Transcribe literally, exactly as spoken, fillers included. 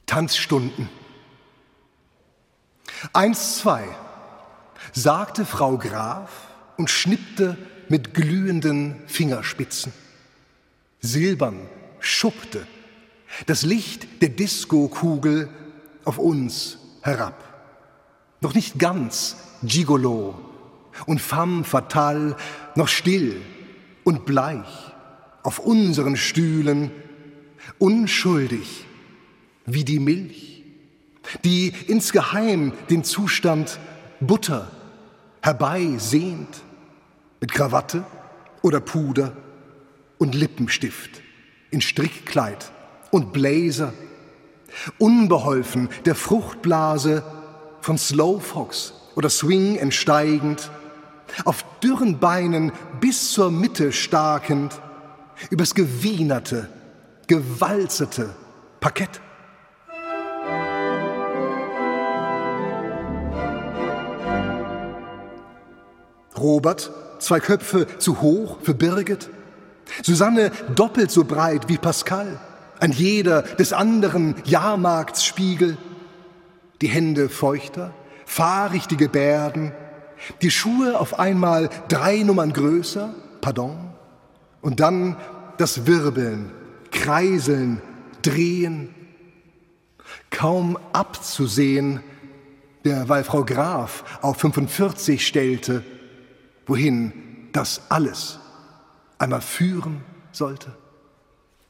Tanzstunden. Eins, zwei, sagte Frau Graf und schnippte mit glühenden Fingerspitzen. Silbern schuppte das Licht der Diskokugel auf uns herab. Noch nicht ganz Gigolo und femme fatale, noch still und bleich auf unseren Stühlen, unschuldig wie die Milch, die insgeheim den Zustand Butter herbeisehnt, mit Krawatte oder Puder und Lippenstift, in Strickkleid und Blazer, unbeholfen der Fruchtblase von Slowfox oder Swing entsteigend, auf dürren Beinen bis zur Mitte starkend, übers gewienerte, gewalzete Parkett. Robert, zwei Köpfe zu hoch für Birgit, Susanne doppelt so breit wie Pascal, ein jeder des anderen Jahrmarktsspiegel, die Hände feuchter, fahrig die Gebärden, die Schuhe auf einmal drei Nummern größer, pardon, und dann das Wirbeln, Kreiseln, Drehen, kaum abzusehen, derweil Frau Graf auf fünfundvierzig stellte, wohin das alles einmal führen sollte.